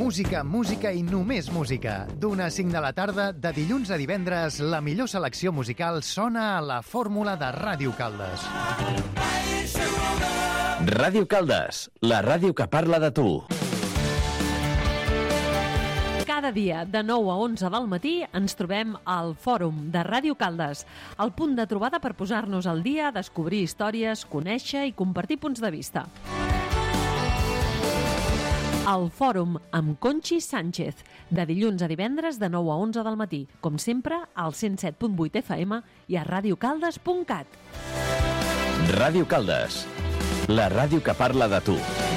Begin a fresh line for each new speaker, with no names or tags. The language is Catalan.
Música, música i només música. D'una a 5 de la tarda, de dilluns a divendres, la millor selecció musical sona a la fórmula de Ràdio Caldes.
Ràdio Caldes, la ràdio que parla de tu.
Cada dia, de 9 a 11 del matí, ens trobem al Fòrum de Ràdio Caldes, el punt de trobada per posar-nos al dia, descobrir històries, conèixer i compartir punts de vista. El Fòrum amb Conxi Sánchez, de dilluns a divendres de 9 a 11 del matí, com sempre, al 107.8 FM i a radiocaldes.cat.
Ràdio Caldes, la ràdio que parla de tu.